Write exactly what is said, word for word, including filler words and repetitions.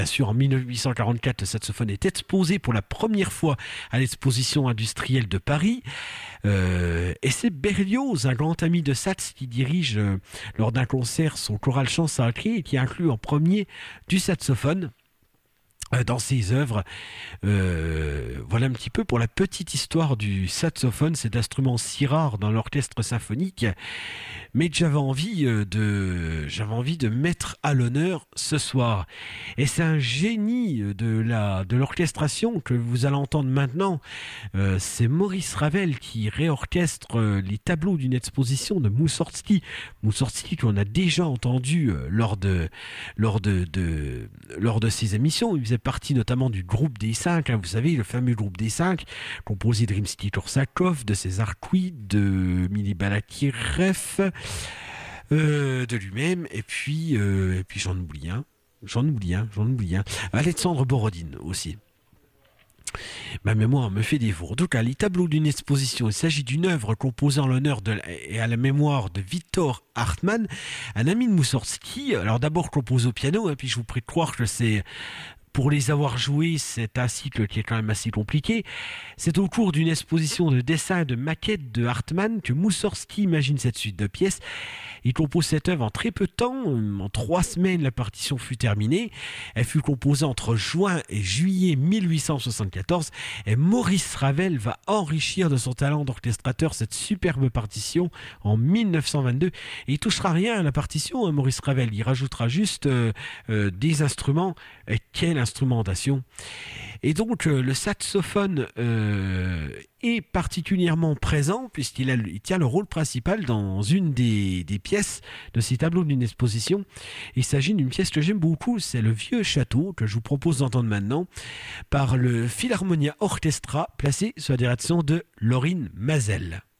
Bien sûr, en mille huit cent quarante-quatre, le saxophone est exposé pour la première fois à l'exposition industrielle de Paris. Euh, et c'est Berlioz, un grand ami de Sax, qui dirige euh, lors d'un concert son choral chant sacré et qui inclut en premier du saxophone euh, dans ses œuvres. Euh, voilà un petit peu pour la petite histoire du saxophone, cet instrument si rare dans l'orchestre symphonique, mais que j'avais envie euh, de, j'avais envie de mettre à l'honneur ce soir. Et c'est un génie de la, de l'orchestration que vous allez entendre maintenant. Euh, c'est Maurice Ravel qui réorchestre euh, les tableaux d'une exposition de Moussorgsky. Moussorgsky qu'on a déjà entendu euh, lors de, lors de, de, lors de ses émissions. Il faisait partie notamment du groupe des cinq, hein, vous savez, le fameux groupe des cinq, composé de Rimsky-Korsakov, de César Kuit, de Mili Balakirev, euh, de lui-même, et puis, euh, et puis j'en oublie un. J'en oublie un, j'en oublie un. Alexandre Borodine aussi. Ma mémoire me fait défaut. En tout cas, les tableaux d'une exposition, il s'agit d'une œuvre composée en l'honneur de, et à la mémoire de Victor Hartmann, un ami de Moussorgsky. Alors d'abord composé au piano, et puis je vous prie de croire que c'est pour les avoir joués, c'est un cycle qui est quand même assez compliqué. C'est au cours d'une exposition de dessins et de maquettes de Hartmann que Moussorgsky imagine cette suite de pièces. Il compose cette œuvre en très peu de temps. En trois semaines, la partition fut terminée. Elle fut composée entre juin et juillet mille huit cent soixante-quatorze. Et Maurice Ravel va enrichir de son talent d'orchestrateur cette superbe partition en mille neuf cent vingt-deux. Et il touchera rien à la partition, hein, Maurice Ravel. Il rajoutera juste euh, euh, des instruments. Et quelle instrumentation! Et donc euh, le saxophone euh, est particulièrement présent puisqu'il a, il tient le rôle principal dans une des, des pièces de ces tableaux d'une exposition. Il s'agit d'une pièce que j'aime beaucoup, c'est Le Vieux Château, que je vous propose d'entendre maintenant par le Philharmonia Orchestra, placé sous la direction de Laurine Mazel.